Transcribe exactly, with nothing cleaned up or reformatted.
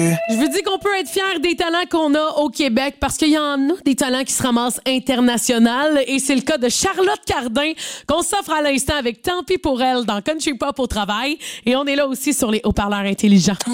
Je vous dis qu'on peut être fier des talents qu'on a au Québec parce qu'il y en a des talents qui se ramassent international et c'est le cas de Charlotte Cardin qu'on s'offre à l'instant avec Tant pis pour elle dans Country Pop au travail et on est là aussi sur les haut-parleurs intelligents.